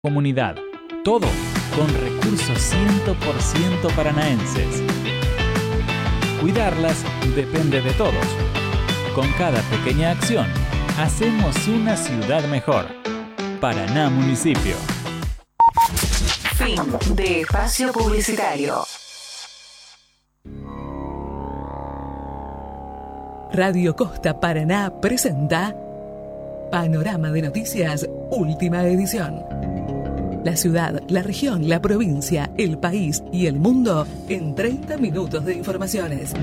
comunidad. Todo con recursos 100% paranaenses. Cuidarlas depende de todos. Con cada pequeña acción, hacemos una ciudad mejor. Paraná Municipio. Fin de espacio publicitario. Radio Costa Paraná presenta Panorama de Noticias, última edición. La ciudad, la región, la provincia, el país y el mundo en 30 minutos de informaciones.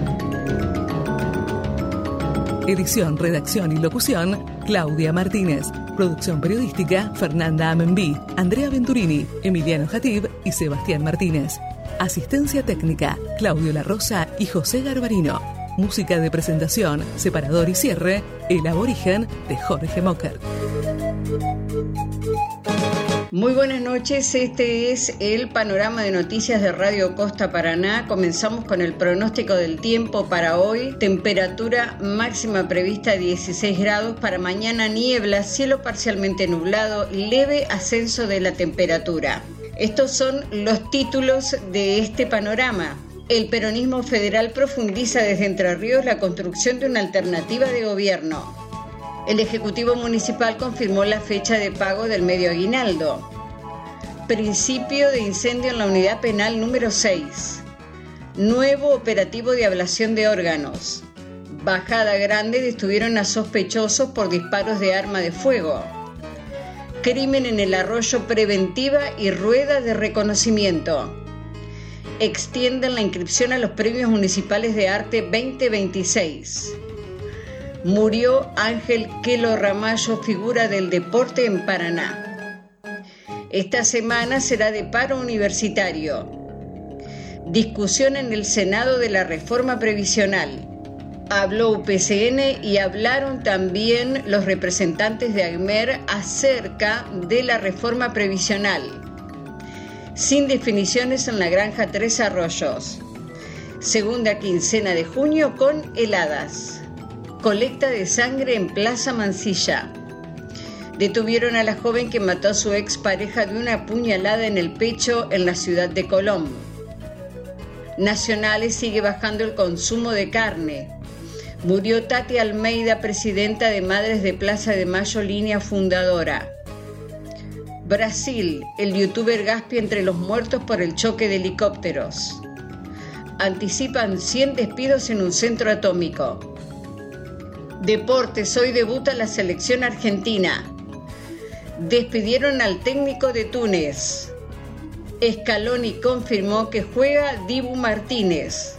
Edición, redacción y locución, Claudia Martínez. Producción periodística, Fernanda Amenbí, Andrea Venturini, Emiliano Jatib y Sebastián Martínez. Asistencia técnica, Claudio La Rosa y José Garbarino. Música de presentación, separador y cierre, El Aborigen de Jorge Mocker. Muy buenas noches, este es el panorama de noticias de Radio Costa Paraná. Comenzamos con el pronóstico del tiempo para hoy. Temperatura máxima prevista 16 grados, para mañana niebla, cielo parcialmente nublado, leve ascenso de la temperatura. Estos son los títulos de este panorama. El peronismo federal profundiza desde Entre Ríos la construcción de una alternativa de gobierno. El Ejecutivo Municipal confirmó la fecha de pago del medio aguinaldo. Principio de incendio en la unidad penal número 6. Nuevo operativo de ablación de órganos. Bajada Grande detuvieron a sospechosos por disparos de arma de fuego. Crimen en el Arroyo, preventiva y rueda de reconocimiento. Extienden la inscripción a los premios municipales de arte 2026. Murió Ángel Quelo Ramallo, figura del deporte en Paraná. Esta semana será de paro universitario. Discusión en el Senado de la reforma previsional. Habló UPCN y hablaron también los representantes de AGMER acerca de la reforma previsional. Sin definiciones en la granja Tres Arroyos. Segunda quincena de junio con heladas. Colecta de sangre en Plaza Mansilla. Detuvieron a la joven que mató a su expareja de una puñalada en el pecho en la ciudad de Colón. Nacionales sigue bajando el consumo de carne. Murió Tati Almeida, presidenta de Madres de Plaza de Mayo, línea fundadora. Brasil, el youtuber Gaspi entre los muertos por el choque de helicópteros. Anticipan 100 despidos en un centro atómico. Deportes, hoy debuta la selección argentina. Despidieron al técnico de Túnez. Scaloni confirmó que juega Dibu Martínez.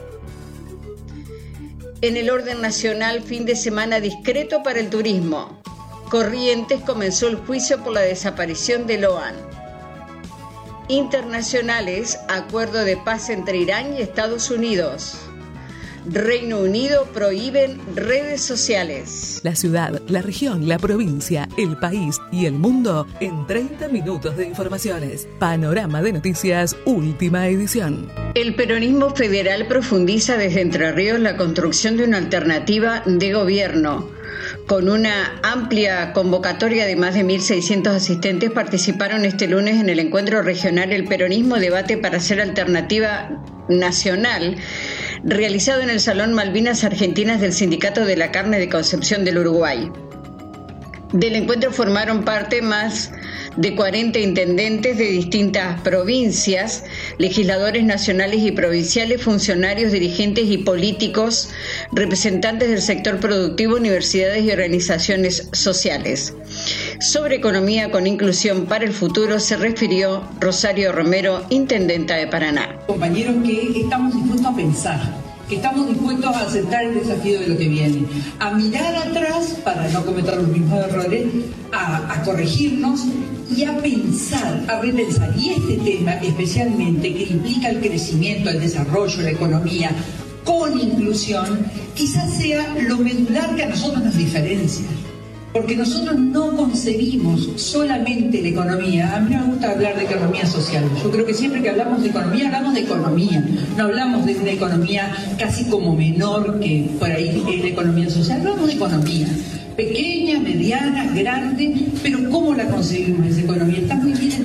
En el orden nacional, fin de semana discreto para el turismo. Corrientes comenzó el juicio por la desaparición de Loan. Internacionales, acuerdo de paz entre Irán y Estados Unidos. Reino Unido prohíben redes sociales. La ciudad, la región, la provincia, el país y el mundo en 30 minutos de informaciones. Panorama de Noticias, última edición. El peronismo federal profundiza desde Entre Ríos la construcción de una alternativa de gobierno. Con una amplia convocatoria de más de 1.600 asistentes, participaron este lunes en el encuentro regional El Peronismo Debate para Ser Alternativa Nacional, realizado en el Salón Malvinas Argentinas del Sindicato de la Carne de Concepción del Uruguay. Del encuentro formaron parte más de 40 intendentes de distintas provincias, legisladores nacionales y provinciales, funcionarios, dirigentes y políticos, representantes del sector productivo, universidades y organizaciones sociales. Sobre economía con inclusión para el futuro se refirió Rosario Romero, intendenta de Paraná. Compañeros, que estamos dispuestos a pensar, que estamos dispuestos a aceptar el desafío de lo que viene, a mirar atrás para no cometer los mismos errores, a corregirnos y a pensar, a repensar. Y este tema especialmente, que implica el crecimiento, el desarrollo, la economía, con inclusión, quizás sea lo medular que a nosotros nos diferencia. Porque nosotros no concebimos solamente la economía. A mí me gusta hablar de economía social. Yo creo que siempre que hablamos de economía, no hablamos de una economía casi como menor que por ahí es la economía social. Hablamos de economía pequeña, mediana, grande, pero ¿cómo la concebimos esa economía? Está muy bien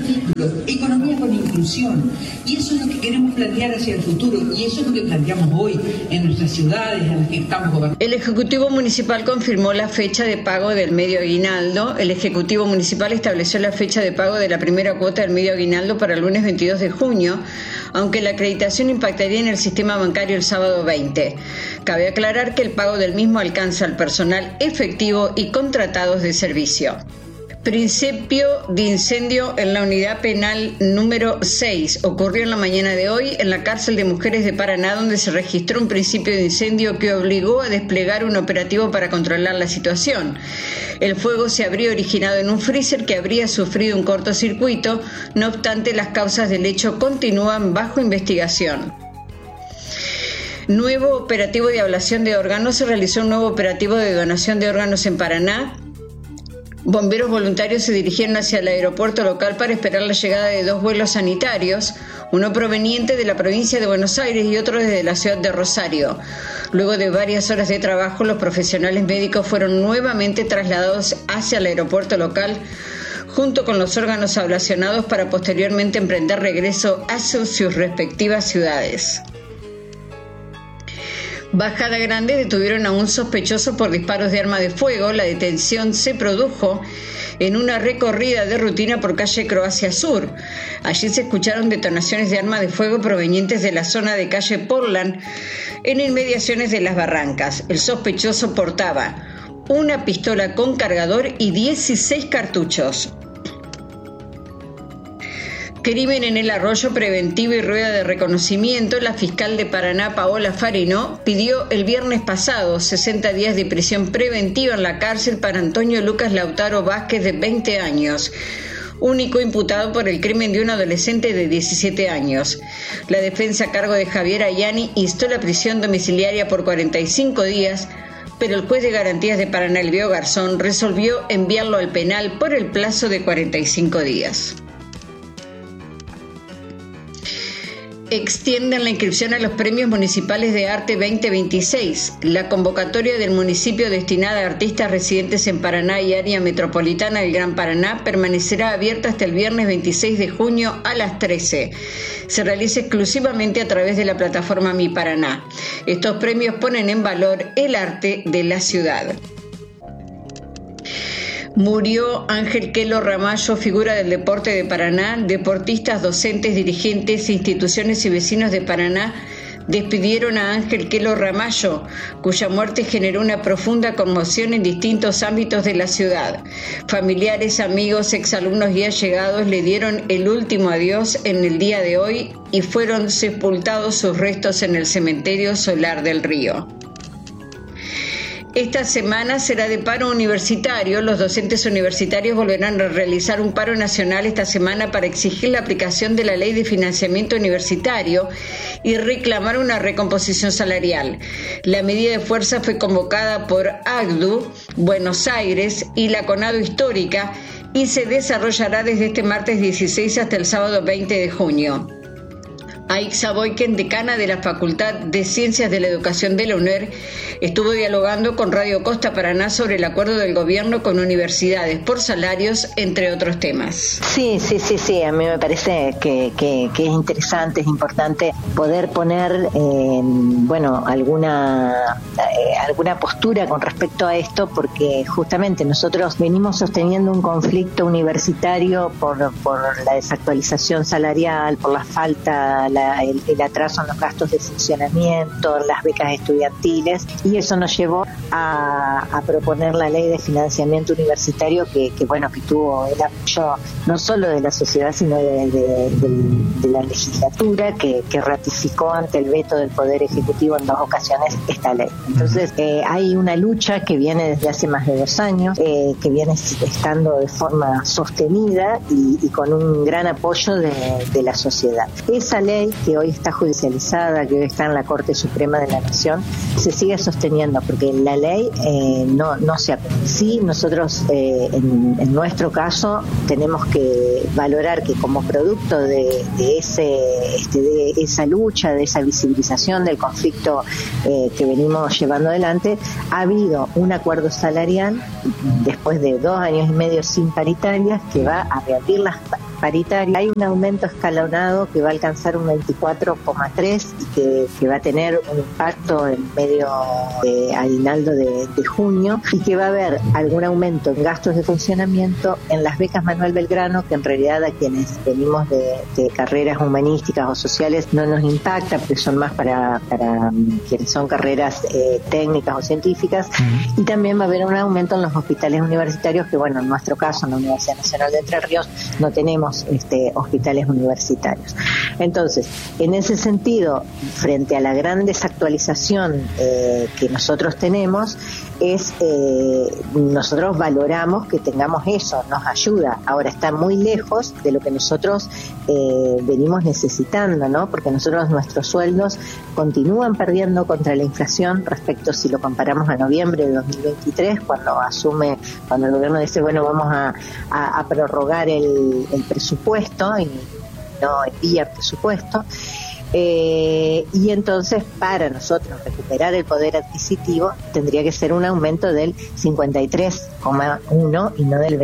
título, economía con inclusión. Y eso es lo que queremos plantear hacia el futuro, y eso es lo que planteamos hoy en nuestras ciudades en las que estamos gobernando. El Ejecutivo Municipal confirmó la fecha de pago del medio aguinaldo. El Ejecutivo Municipal estableció la fecha de pago de la primera cuota del medio aguinaldo para el lunes 22 de junio, aunque la acreditación impactaría en el sistema bancario el sábado 20. Cabe aclarar que el pago del mismo alcanza al personal efectivo y contratados de servicio. Principio de incendio en la unidad penal número 6. Ocurrió en la mañana de hoy en la cárcel de mujeres de Paraná, donde se registró un principio de incendio que obligó a desplegar un operativo para controlar la situación. El fuego se habría originado en un freezer que habría sufrido un cortocircuito. No obstante, las causas del hecho continúan bajo investigación. Nuevo operativo de ablación de órganos. Se realizó un nuevo operativo de donación de órganos en Paraná. Bomberos voluntarios se dirigieron hacia el aeropuerto local para esperar la llegada de 2 vuelos sanitarios, uno proveniente de la provincia de Buenos Aires y otro desde la ciudad de Rosario. Luego de varias horas de trabajo, los profesionales médicos fueron nuevamente trasladados hacia el aeropuerto local junto con los órganos ablacionados para posteriormente emprender regreso hacia sus respectivas ciudades. Bajada Grande detuvieron a un sospechoso por disparos de arma de fuego. La detención se produjo en una recorrida de rutina por calle Croacia Sur. Allí se escucharon detonaciones de arma de fuego provenientes de la zona de calle Portland, en inmediaciones de Las Barrancas. El sospechoso portaba una pistola con cargador y 16 cartuchos. Crimen en el Arroyo, preventivo y rueda de reconocimiento. La fiscal de Paraná, Paola Farino, pidió el viernes pasado 60 días de prisión preventiva en la cárcel para Antonio Lucas Lautaro Vázquez, de 20 años, único imputado por el crimen de un adolescente de 17 años. La defensa a cargo de Javier Ayani instó la prisión domiciliaria por 45 días, pero el juez de garantías de Paraná, Elvio Garzón, resolvió enviarlo al penal por el plazo de 45 días. Extienden la inscripción a los Premios Municipales de Arte 2026. La convocatoria del municipio destinada a artistas residentes en Paraná y área metropolitana del Gran Paraná permanecerá abierta hasta el viernes 26 de junio a las 13. Se realiza exclusivamente a través de la plataforma Mi Paraná. Estos premios ponen en valor el arte de la ciudad. Murió Ángel Quelo Ramallo, figura del deporte de Paraná. Deportistas, docentes, dirigentes, instituciones y vecinos de Paraná despidieron a Ángel Quelo Ramallo, cuya muerte generó una profunda conmoción en distintos ámbitos de la ciudad. Familiares, amigos, exalumnos y allegados le dieron el último adiós en el día de hoy y fueron sepultados sus restos en el cementerio Solar del Río. Esta semana será de paro universitario. Los docentes universitarios volverán a realizar un paro nacional esta semana para exigir la aplicación de la Ley de Financiamiento Universitario y reclamar una recomposición salarial. La medida de fuerza fue convocada por ACDU, Buenos Aires y la CONADO Histórica y se desarrollará desde este martes 16 hasta el sábado 20 de junio. Aixa Boyken, decana de la Facultad de Ciencias de la Educación de la UNER, estuvo dialogando con Radio Costa Paraná sobre el acuerdo del gobierno con universidades por salarios, entre otros temas. Sí, a mí me parece que es interesante, es importante poder poner alguna postura con respecto a esto, porque justamente nosotros venimos sosteniendo un conflicto universitario por la desactualización salarial, por la falta, el atraso en los gastos de funcionamiento, las becas estudiantiles, y eso nos llevó a proponer la ley de financiamiento universitario que tuvo el apoyo no solo de la sociedad sino de la legislatura, que ratificó ante el veto del Poder Ejecutivo en 2 ocasiones esta ley. Entonces hay una lucha que viene desde hace más de 2 años, que viene estando de forma sostenida y con un gran apoyo de la sociedad. Esa ley, que hoy está judicializada, que hoy está en la Corte Suprema de la Nación, se sigue sosteniendo porque la ley no se aplica. Sí, nosotros en nuestro caso tenemos que valorar que como producto de esa lucha, de esa visibilización del conflicto que venimos llevando adelante, ha habido un acuerdo salarial después de 2 años y medio sin paritarias que va a reabrir las paritaria, hay un aumento escalonado que va a alcanzar un 24,3 y que va a tener un impacto en medio de aguinaldo de junio, y que va a haber algún aumento en gastos de funcionamiento en las becas Manuel Belgrano, que en realidad a quienes venimos de carreras humanísticas o sociales no nos impacta, porque son más para quienes son carreras técnicas o científicas. Y también va a haber un aumento en los hospitales universitarios, que bueno, en nuestro caso en la Universidad Nacional de Entre Ríos no tenemos hospitales universitarios. Entonces, en ese sentido, frente a la gran desactualización que nosotros tenemos, nosotros valoramos que tengamos eso, nos ayuda. Ahora está muy lejos de lo que nosotros venimos necesitando, ¿no? Porque nuestros sueldos continúan perdiendo contra la inflación respecto, si lo comparamos a noviembre de 2023, cuando el gobierno dice, bueno, vamos a prorrogar el presupuesto y no envía presupuesto. Y entonces para nosotros recuperar el poder adquisitivo tendría que ser un aumento del 53,1 y no del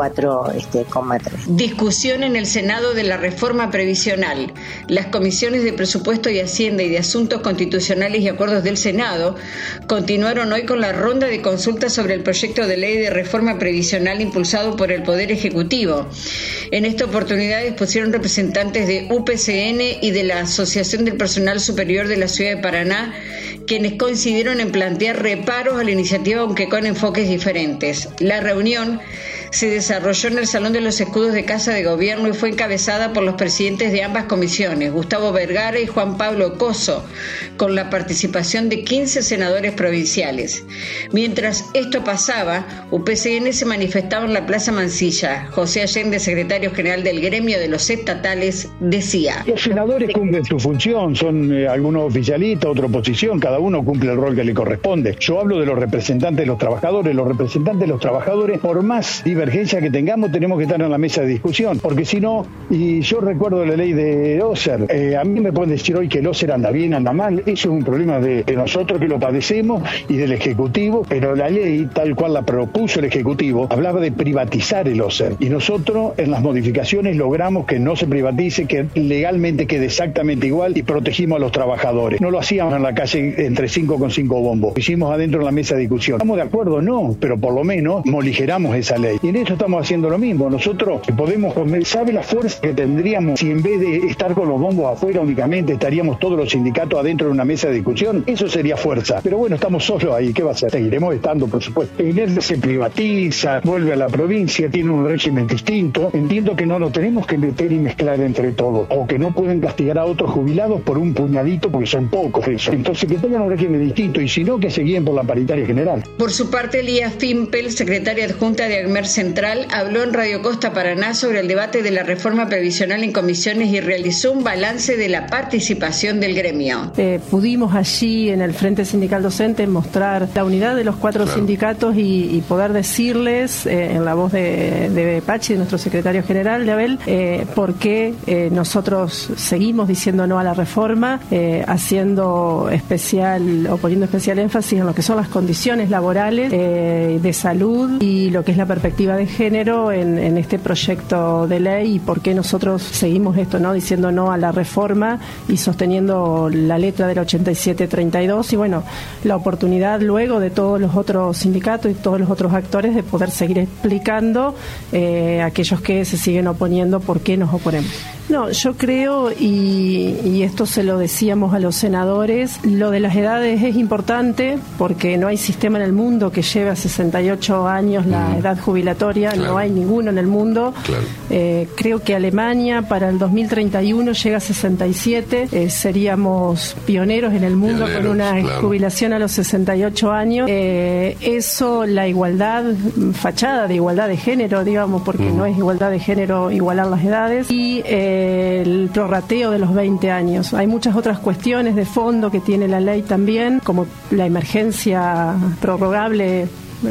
24,3. Discusión en el Senado de la reforma previsional. Las comisiones de Presupuesto y Hacienda y de Asuntos Constitucionales y Acuerdos del Senado continuaron hoy con la ronda de consultas sobre el proyecto de ley de reforma previsional impulsado por el Poder Ejecutivo. En esta oportunidad expusieron representantes de UPCN y de la Asociación del Personal Superior de la Ciudad de Paraná, quienes coincidieron en plantear reparos a la iniciativa, aunque con enfoques diferentes. La reunión se desarrolló en el Salón de los Escudos de Casa de Gobierno y fue encabezada por los presidentes de ambas comisiones, Gustavo Vergara y Juan Pablo Coso, con la participación de 15 senadores provinciales. Mientras esto pasaba, UPCN se manifestaba en la Plaza Mansilla. José Allende, secretario general del gremio de los estatales, decía: los senadores cumplen su función, son algunos oficialistas, otra oposición, cada uno cumple el rol que le corresponde. Yo hablo de los representantes de los trabajadores. Los representantes de los trabajadores, por más divergencia que tengamos, tenemos que estar en la mesa de discusión, porque si no, y yo recuerdo la ley de Oser, a mí me pueden decir hoy que el Oser anda bien, anda mal, eso es un problema de nosotros que lo padecemos y del Ejecutivo, pero la ley, tal cual la propuso el Ejecutivo, hablaba de privatizar el Oser, y nosotros en las modificaciones logramos que no se privatice, que legalmente quede exactamente igual, y protegimos a los trabajadores. No lo hacíamos en la calle entre 5 con 5 bombos, lo hicimos adentro en la mesa de discusión. ¿Estamos de acuerdo? No, pero por lo menos moligeramos esa ley. Y en eso estamos haciendo lo mismo. Nosotros podemos, ¿sabe la fuerza que tendríamos si en vez de estar con los bombos afuera únicamente estaríamos todos los sindicatos adentro de una mesa de discusión? Eso sería fuerza. Pero bueno, estamos solos ahí. ¿Qué va a hacer? Seguiremos estando, por supuesto. Inés se privatiza, vuelve a la provincia, tiene un régimen distinto. Entiendo que no lo tenemos que meter y mezclar entre todos. O que no pueden castigar a otros jubilados por un puñadito, porque son pocos eso. Entonces que tengan un régimen distinto, y si no, que se guíen por la paritaria general. Por su parte, Elías Fimpel, secretaria adjunta de ACMER Central, habló en Radio Costa Paraná sobre el debate de la reforma previsional en comisiones y realizó un balance de la participación del gremio. Pudimos allí en el Frente Sindical Docente mostrar la unidad de los 4 sindicatos y poder decirles en la voz de Pachi, de nuestro secretario general, de Abel, por qué nosotros seguimos diciendo no a la reforma, poniendo especial énfasis en lo que son las condiciones laborales, de salud y lo que es la perspectiva de género en este proyecto de ley, y por qué nosotros seguimos esto, ¿no? Diciendo no a la reforma y sosteniendo la letra del 8732, y bueno, la oportunidad luego de todos los otros sindicatos y todos los otros actores de poder seguir explicando a aquellos que se siguen oponiendo por qué nos oponemos. No, yo creo, y esto se lo decíamos a los senadores, lo de las edades es importante porque no hay sistema en el mundo que lleve a 68 años la edad jubilatoria, claro. No hay ninguno en el mundo. Claro. Creo que Alemania para el 2031 llega a 67, seríamos pioneros en el mundo con una jubilación a los 68 años. Eso, la igualdad, fachada de igualdad de género, digamos, porque no es igualdad de género igualar las edades, y el prorrateo de los 20 años. Hay muchas otras cuestiones de fondo que tiene la ley también, como la emergencia prorrogable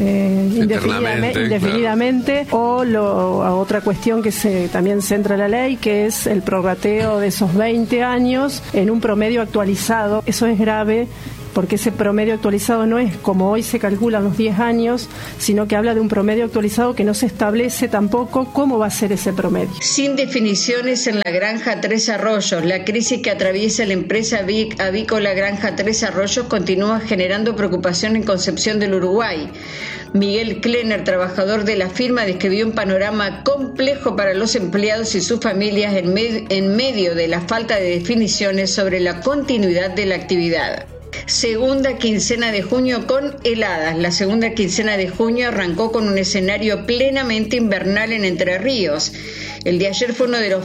indefinidamente, claro. O otra cuestión que también centra la ley, que es el prorrateo de esos 20 años en un promedio actualizado. Eso es grave porque ese promedio actualizado no es como hoy se calculan los 10 años, sino que habla de un promedio actualizado que no se establece tampoco cómo va a ser ese promedio. Sin definiciones en la granja Tres Arroyos, la crisis que atraviesa la empresa avícola Granja Tres Arroyos continúa generando preocupación en Concepción del Uruguay. Miguel Klenner, trabajador de la firma, describió un panorama complejo para los empleados y sus familias en medio de la falta de definiciones sobre la continuidad de la actividad. Segunda quincena de junio con heladas. La segunda quincena de junio arrancó con un escenario plenamente invernal en Entre Ríos. El de ayer fue uno de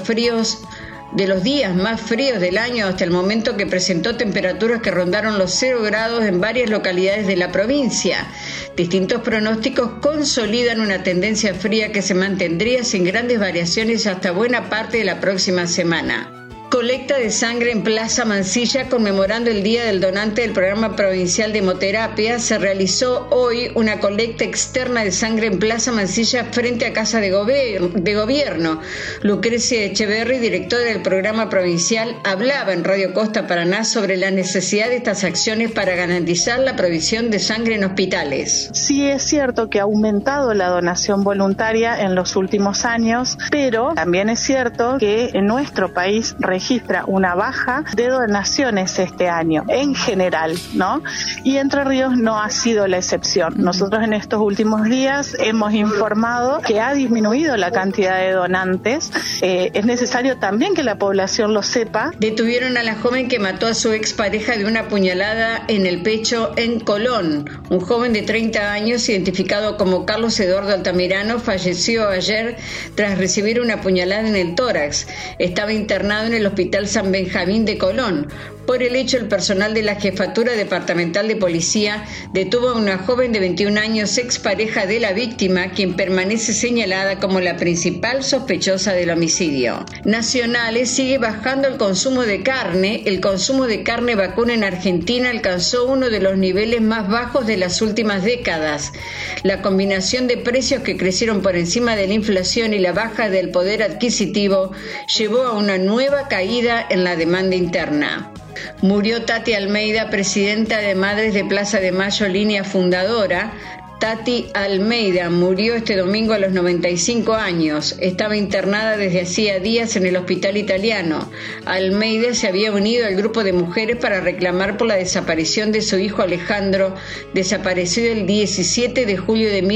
los días más fríos del año hasta el momento, que presentó temperaturas que rondaron los 0 grados en varias localidades de la provincia. Distintos pronósticos consolidan una tendencia fría que se mantendría sin grandes variaciones hasta buena parte de la próxima semana. Colecta de sangre en Plaza Mansilla conmemorando el Día del Donante del Programa Provincial de Hemoterapia. Se realizó hoy una colecta externa de sangre en Plaza Mansilla frente a Casa de Gobierno. Lucrecia Echeverri, directora del Programa Provincial, hablaba en Radio Costa Paraná sobre la necesidad de estas acciones para garantizar la provisión de sangre en hospitales. Sí, es cierto que ha aumentado la donación voluntaria en los últimos años, pero también es cierto que en nuestro país registra una baja de donaciones este año, en general, ¿no? Y Entre Ríos no ha sido la excepción. Nosotros en estos últimos días hemos informado que ha disminuido la cantidad de donantes. Es necesario también que la población lo sepa. Detuvieron a la joven que mató a su expareja de una puñalada en el pecho en Colón. Un joven de 30 años, identificado como Carlos Eduardo Altamirano, falleció ayer tras recibir una puñalada en el tórax. Estaba internado en el Hospital San Benjamín de Colón. Por el hecho, el personal de la Jefatura Departamental de Policía detuvo a una joven de 21 años, expareja de la víctima, quien permanece señalada como la principal sospechosa del homicidio. Nacionales sigue bajando el consumo de carne. El consumo de carne vacuna en Argentina alcanzó uno de los niveles más bajos de las últimas décadas. La combinación de precios que crecieron por encima de la inflación y la baja del poder adquisitivo llevó a una nueva caída en la demanda interna. Murió Tati Almeida, presidenta de Madres de Plaza de Mayo, línea fundadora. Tati Almeida murió este domingo a los 95 años. Estaba internada desde hacía días en el hospital italiano. Almeida se había unido al grupo de mujeres para reclamar por la desaparición de su hijo Alejandro, desaparecido el 17 de julio de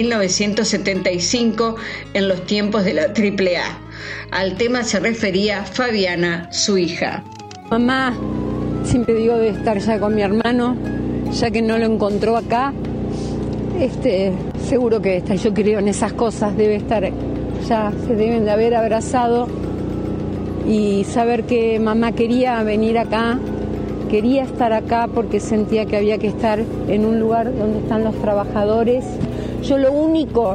1975 en los tiempos de la AAA. Al tema se refería Fabiana, su hija. Mamá, siempre digo, debe estar ya con mi hermano, ya que no lo encontró acá. Seguro que está, yo creo en esas cosas, debe estar, ya se deben de haber abrazado y saber que mamá quería venir acá, quería estar acá porque sentía que había que estar en un lugar donde están los trabajadores. Yo lo único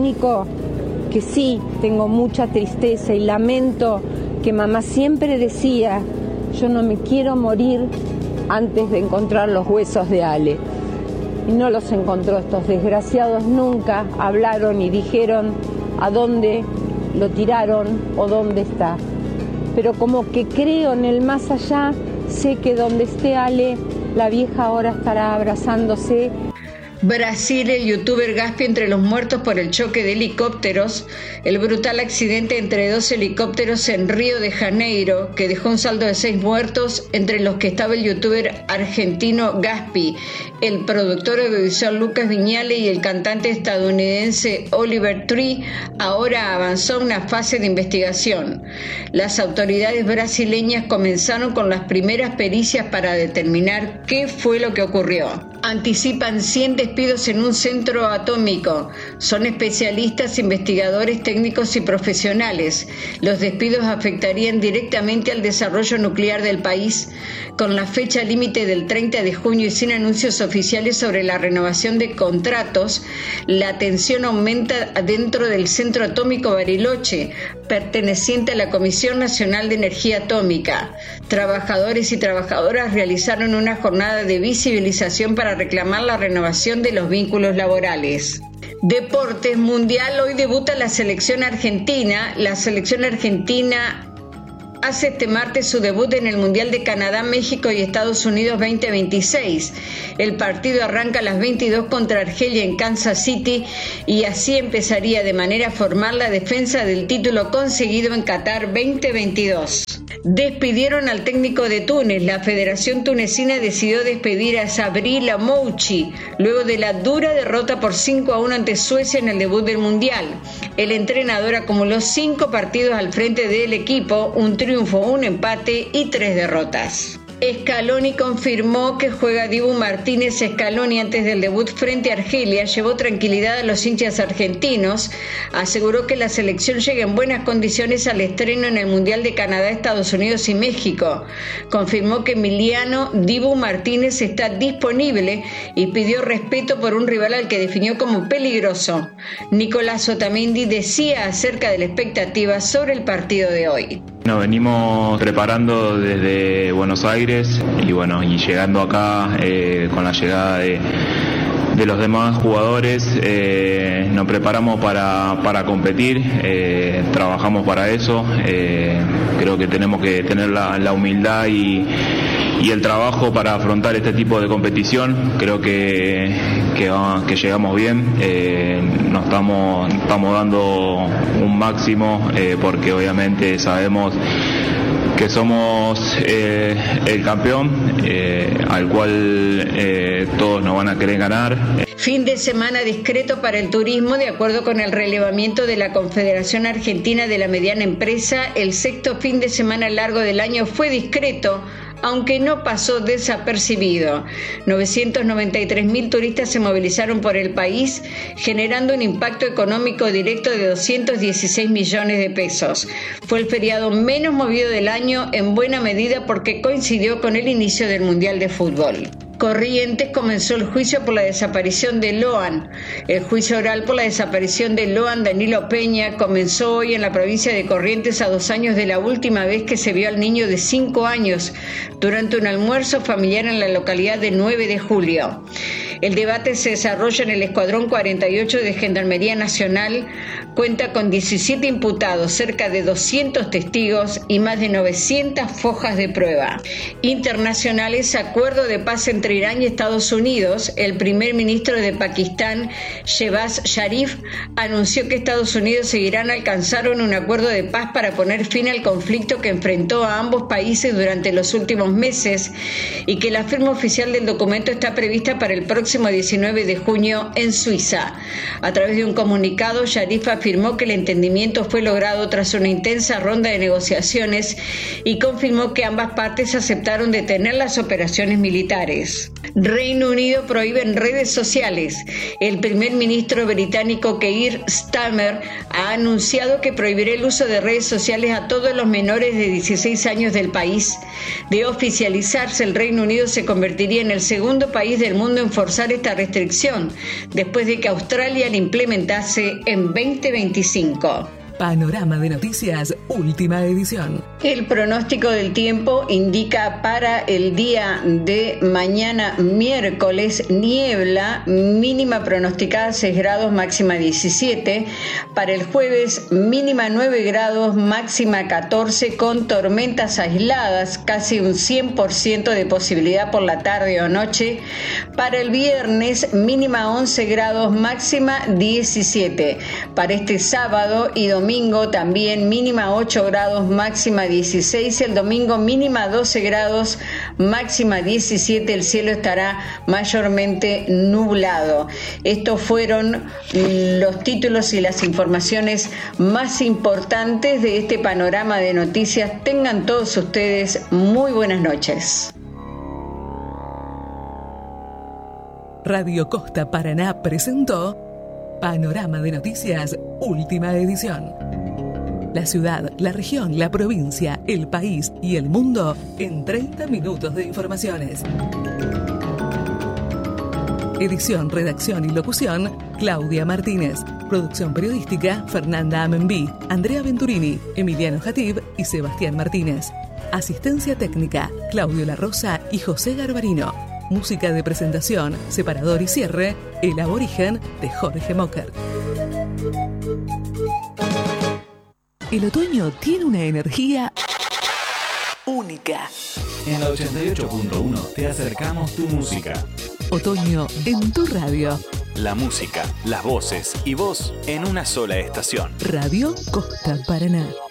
que sí tengo mucha tristeza y lamento, que mamá siempre decía: yo no me quiero morir antes de encontrar los huesos de Ale. Y no los encontró. Estos desgraciados nunca hablaron y dijeron a dónde lo tiraron o dónde está. Pero como que creo en el más allá, sé que donde esté Ale, la vieja ahora estará abrazándose. Brasil, el youtuber Gaspi entre los muertos por el choque de helicópteros. El brutal accidente entre 2 helicópteros en Río de Janeiro, que dejó un saldo de 6 muertos, entre los que estaba el youtuber argentino Gaspi, el productor audiovisual Lucas Viñale y el cantante estadounidense Oliver Tree, ahora avanzó una fase de investigación. Las autoridades brasileñas comenzaron con las primeras pericias para determinar qué fue lo que ocurrió. Anticipan 100 despidos en un centro atómico. Son especialistas, investigadores, técnicos y profesionales. Los despidos afectarían directamente al desarrollo nuclear del país. Con la fecha límite del 30 de junio y sin anuncios oficiales sobre la renovación de contratos, la tensión aumenta dentro del centro atómico Bariloche, perteneciente a la Comisión Nacional de Energía Atómica. Trabajadores y trabajadoras realizaron una jornada de visibilización para reclamar la renovación de los vínculos laborales. Deportes mundial, hoy debuta la selección argentina. La selección argentina hace este martes su debut en el Mundial de Canadá, México y Estados Unidos 2026. El partido arranca a las 22 contra Argelia en Kansas City y así empezaría de manera formal la defensa del título conseguido en Qatar 2022. Despidieron al técnico de Túnez. La Federación Tunecina decidió despedir a Sabri Lamouchi luego de la dura derrota por 5-1 ante Suecia en el debut del Mundial. El entrenador acumuló 5 partidos al frente del equipo, un triunfo, un empate y 3 derrotas. Scaloni confirmó que juega Dibu Martínez. Scaloni, antes del debut frente a Argelia, llevó tranquilidad a los hinchas argentinos. Aseguró que la selección llega en buenas condiciones al estreno en el Mundial de Canadá, Estados Unidos y México. Confirmó que Emiliano Dibu Martínez está disponible y pidió respeto por un rival al que definió como peligroso. Nicolás Otamendi decía acerca de la expectativa sobre el partido de hoy. Nos venimos preparando desde Buenos Aires y llegando acá con la llegada de los demás jugadores, nos preparamos para competir, trabajamos para eso, creo que tenemos que tener la humildad y el trabajo para afrontar este tipo de competición. Creo que llegamos bien, nos estamos dando un máximo porque obviamente sabemos que somos el campeón al cual todos nos van a querer ganar. Fin de semana discreto para el turismo. De acuerdo con el relevamiento de la Confederación Argentina de la Mediana Empresa, el sexto fin de semana largo del año fue discreto, aunque no pasó desapercibido. 993.000 turistas se movilizaron por el país, generando un impacto económico directo de 216 millones de pesos. Fue el feriado menos movido del año, en buena medida porque coincidió con el inicio del Mundial de Fútbol. Corrientes comenzó el juicio por la desaparición de Loan. El juicio oral por la desaparición de Loan Danilo Peña comenzó hoy en la provincia de Corrientes a 2 años de la última vez que se vio al niño de 5 años durante un almuerzo familiar en la localidad de 9 de julio. El debate se desarrolla en el Escuadrón 48 de Gendarmería Nacional. Cuenta con 17 imputados, cerca de 200 testigos y más de 900 fojas de prueba. Internacionales, acuerdo de paz entre Irán y Estados Unidos. El primer ministro de Pakistán, Shehbaz Sharif, anunció que Estados Unidos e Irán alcanzaron un acuerdo de paz para poner fin al conflicto que enfrentó a ambos países durante los últimos meses y que la firma oficial del documento está prevista para el próximo 19 de junio en Suiza. A través de un comunicado, Sharif afirmó que el entendimiento fue logrado tras una intensa ronda de negociaciones y confirmó que ambas partes aceptaron detener las operaciones militares. Reino Unido prohíbe en redes sociales. El primer ministro británico Keir Starmer ha anunciado que prohibirá el uso de redes sociales a todos los menores de 16 años del país. De oficializarse, el Reino Unido se convertiría en el segundo país del mundo en forzar esta restricción, después de que Australia la implementase en 2025. Panorama de Noticias, última edición. El pronóstico del tiempo indica para el día de mañana miércoles niebla, mínima pronosticada 6 grados, máxima 17. Para el jueves mínima 9 grados, máxima 14 con tormentas aisladas, casi un 100% de posibilidad por la tarde o noche. Para el viernes mínima 11 grados, máxima 17. Para este sábado y domingo también mínima 8 grados, máxima 16. El domingo mínima 12 grados, máxima 17. El cielo estará mayormente nublado. Estos fueron los títulos y las informaciones más importantes de este panorama de noticias. Tengan todos ustedes muy buenas noches. Radio Costa Paraná presentó Panorama de Noticias, última edición. La ciudad, la región, la provincia, el país y el mundo en 30 minutos de informaciones. Edición, redacción y locución, Claudia Martínez. Producción periodística, Fernanda Amenbí, Andrea Venturini, Emiliano Jatib y Sebastián Martínez. Asistencia técnica, Claudio La Rosa y José Garbarino. Música de presentación, separador y cierre, El Aborigen de Jorge Mocker. El otoño tiene una energía única. En la 88.1 te acercamos tu música. Otoño en tu radio. La música, las voces y vos en una sola estación. Radio Costa Paraná.